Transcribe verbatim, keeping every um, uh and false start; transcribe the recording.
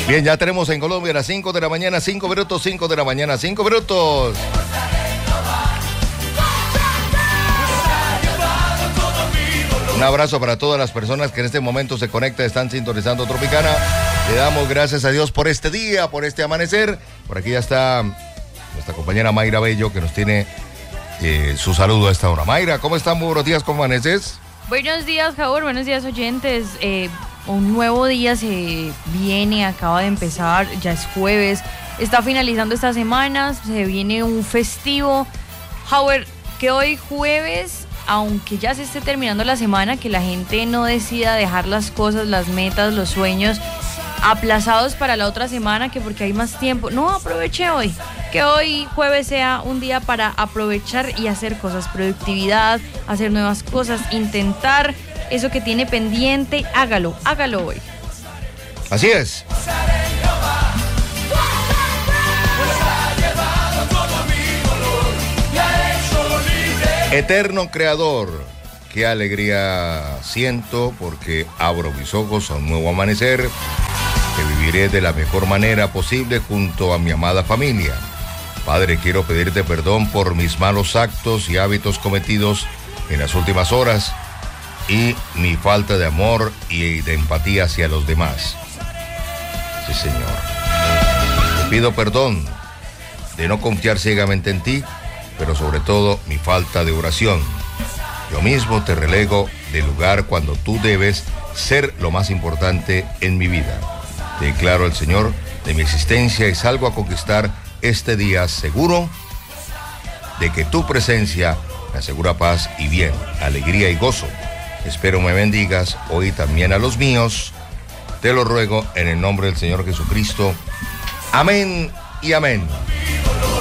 Bien, ya tenemos en Colombia a las cinco de la mañana, cinco minutos, cinco de la mañana, cinco minutos. Un abrazo para todas las personas que en este momento se conectan, están sintonizando Tropicana. Le damos gracias a Dios por este día, por este amanecer. Por aquí ya está nuestra compañera Mayra Bello, que nos tiene eh, su saludo a esta hora. Mayra, ¿cómo están? Muy buenos días, ¿cómo amaneces? Buenos días, Jaúr, buenos días, oyentes. Eh, un nuevo día se viene, acaba de empezar, ya es jueves, está finalizando esta semana, se viene un festivo. Jaúr, que hoy jueves, aunque ya se esté terminando la semana, que la gente no decida dejar las cosas, las metas, los sueños aplazados para la otra semana, que porque hay más tiempo. No, aproveche hoy, que hoy jueves sea un día para aprovechar y hacer cosas, productividad, hacer nuevas cosas, intentar eso que tiene pendiente, hágalo, hágalo hoy. Así es. Eterno Creador, qué alegría siento porque abro mis ojos a un nuevo amanecer, que viviré de la mejor manera posible junto a mi amada familia. Padre, quiero pedirte perdón por mis malos actos y hábitos cometidos en las últimas horas y mi falta de amor y de empatía hacia los demás. Sí, Señor. Te pido perdón de no confiar ciegamente en ti, pero sobre todo mi falta de oración. Yo mismo te relego del lugar cuando tú debes ser lo más importante en mi vida. Te declaro el Señor de mi existencia y salgo a conquistar este día seguro de que tu presencia me asegura paz y bien, alegría y gozo. Espero me bendigas hoy también a los míos. Te lo ruego en el nombre del Señor Jesucristo. Amén y amén.